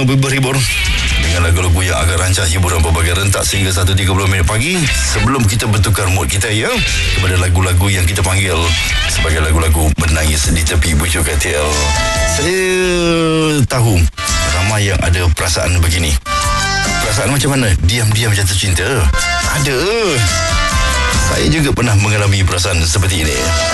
berhibur dengan lagu-lagu yang agak rancak, hiburan berbagai rentak sehingga 1.30 minit pagi. Sebelum kita bertukar mood kita kepada lagu-lagu yang kita panggil sebagai lagu-lagu menangis di tepi bujuk KTL. Saya tahu ramai yang ada perasaan begini. Perasaan macam mana? Diam-diam jatuh cinta. Ada. Saya juga pernah mengalami perasaan seperti ini.